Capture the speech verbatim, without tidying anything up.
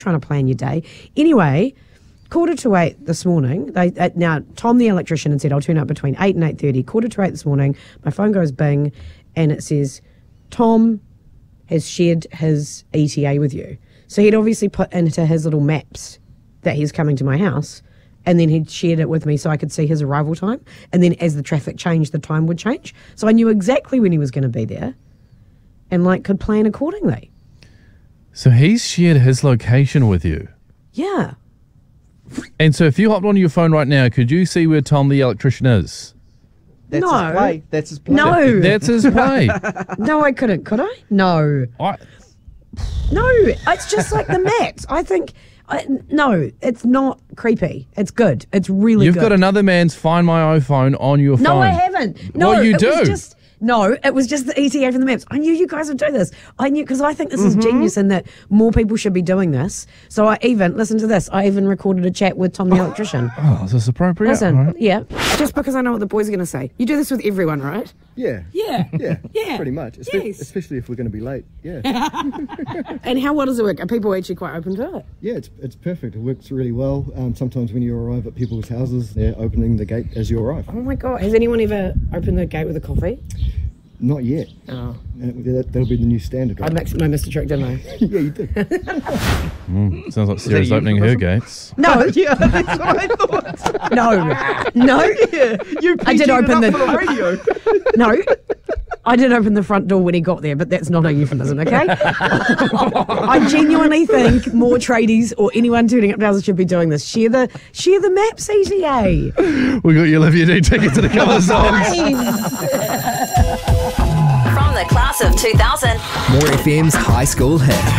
trying to plan your day. Anyway, quarter to eight this morning, they uh, now Tom the electrician had said, I'll turn up between eight and eight thirty. Quarter to eight this morning, my phone goes bing, and it says, Tom has shared his E T A with you. So he'd obviously put into his little maps that he's coming to my house, and then he'd shared it with me so I could see his arrival time. And then as the traffic changed, the time would change. So I knew exactly when he was going to be there and, like, could plan accordingly. So he's shared his location with you? Yeah. And so if you hopped onto your phone right now, could you see where Tom the electrician is? That's No. his play. That's his play. No. That's his play. No, I couldn't, could I? No. I, No, it's just like the maps. I think, I, no, it's not creepy. It's good. It's really you've good. got another man's Find My iPhone on your phone. No, I haven't. No, Well, you it do. was just... No, it was just the E T A from the maps. I knew you guys would do this. I knew, because I think this is genius and that more people should be doing this. So I even, listen to this, I even recorded a chat with Tom the electrician. Oh, is this appropriate? Listen, All right. yeah. Just because I know what the boys are going to say. You do this with everyone, right? Yeah. Yeah. Yeah. Yeah. Pretty much. Espe- Yes. Especially if we're going to be late. Yeah. And how well does it work? Are people actually quite open to it? Yeah, it's it's perfect. It works really well. Um, sometimes when you arrive at people's houses, they're opening the gate as you arrive. Oh my God. Has anyone ever opened the gate with a coffee? Not yet. Oh. Uh, that, that'll be the new standard, I right? mixed my missed a trick, didn't I? Yeah, you did. Mm, sounds like Sarah's you opening her gates. No. Yeah, that's what I thought. No. No. Yeah, you I did P G'd it open up the- for the radio. No. I did open the front door when he got there, but that's not a euphemism, okay? I genuinely think more tradies or anyone turning up to houses should be doing this. Share the share the maps, E T A. We got you Olivia D tickets to the couple of songs. From the class of two thousand. More F M's High School Hit.